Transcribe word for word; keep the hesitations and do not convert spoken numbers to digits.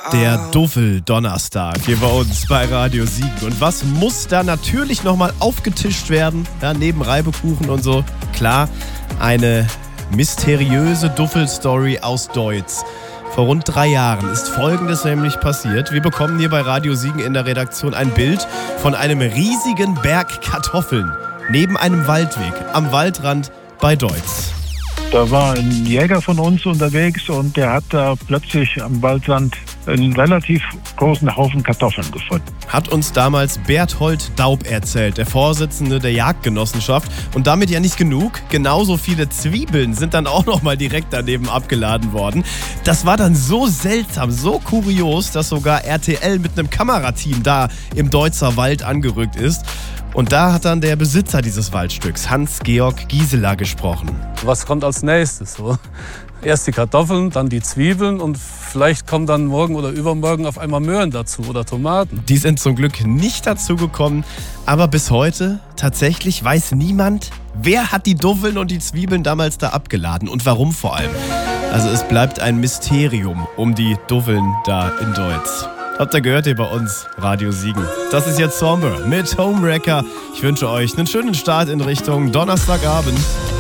Der Duffel-Donnerstag hier bei uns bei Radio Siegen. Und was muss da natürlich nochmal aufgetischt werden? Ja, neben Reibekuchen und so. Klar, eine mysteriöse Duffel-Story aus Deutz. Vor rund drei Jahren ist Folgendes nämlich passiert. Wir bekommen hier bei Radio Siegen in der Redaktion ein Bild von einem riesigen Berg Kartoffeln neben einem Waldweg am Waldrand bei Deutz. Da war ein Jäger von uns unterwegs und der hat da plötzlich am Waldrand einen relativ großen Haufen Kartoffeln gefunden. Hat uns damals Berthold Daub erzählt, der Vorsitzende der Jagdgenossenschaft. Und damit ja nicht genug. Genauso viele Zwiebeln sind dann auch nochmal direkt daneben abgeladen worden. Das war dann so seltsam, so kurios, dass sogar R T L mit einem Kamerateam da im Deutzer Wald angerückt ist. Und da hat dann der Besitzer dieses Waldstücks, Hans-Georg Gieseler, gesprochen. Was kommt als nächstes? So? Erst die Kartoffeln, dann die Zwiebeln und vielleicht kommen dann morgen oder übermorgen auf einmal Möhren dazu oder Tomaten. Die sind zum Glück nicht dazu gekommen, aber bis heute tatsächlich weiß niemand, wer hat die Duffeln und die Zwiebeln damals da abgeladen und warum vor allem. Also es bleibt ein Mysterium um die Duffeln da in Deutz. Habt ihr gehört hier bei uns, Radio Siegen. Das ist jetzt Somber mit Homewrecker. Ich wünsche euch einen schönen Start in Richtung Donnerstagabend.